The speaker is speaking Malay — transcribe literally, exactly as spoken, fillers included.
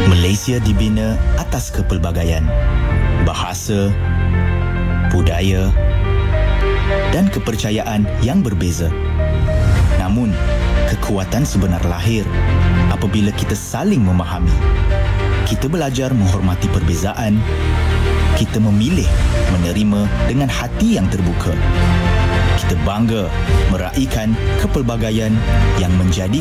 Malaysia dibina atas kepelbagaian bahasa, budaya dan kepercayaan yang berbeza. Namun, kekuatan sebenar lahir apabila kita saling memahami. Kita belajar menghormati perbezaan. Kita memilih menerima dengan hati yang terbuka. Kita bangga meraihkan kepelbagaian yang menjadi